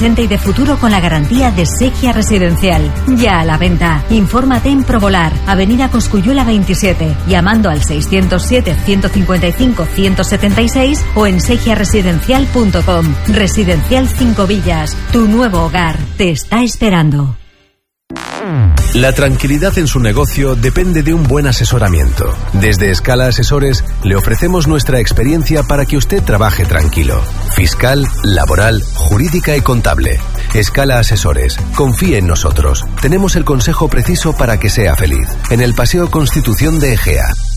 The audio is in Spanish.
presente y de futuro con la garantía de Sequia Residencial. Ya a la venta. Infórmate en Provolar, Avenida Cosculluela 27, llamando al 607-155-176 o en sequiaresidencial.com. Residencial 5 Villas, tu nuevo hogar, te está esperando. La tranquilidad en su negocio depende de un buen asesoramiento. Desde Escala Asesores le ofrecemos nuestra experiencia para que usted trabaje tranquilo. Fiscal, laboral, jurídica y contable. Escala Asesores. Confíe en nosotros. Tenemos el consejo preciso para que sea feliz. En el Paseo Constitución de Egea.